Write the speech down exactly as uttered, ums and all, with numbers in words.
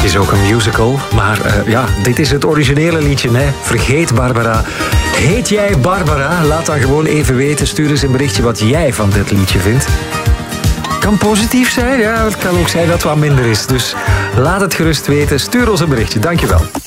is ook een musical. Maar uh, ja, dit is het originele liedje, hè. Vergeet Barbara. Heet jij Barbara? Laat dan gewoon even weten. Stuur eens een berichtje wat jij van dit liedje vindt. Kan positief zijn, ja. Het kan ook zijn dat het wat minder is. Dus laat het gerust weten. Stuur ons een berichtje. Dankjewel.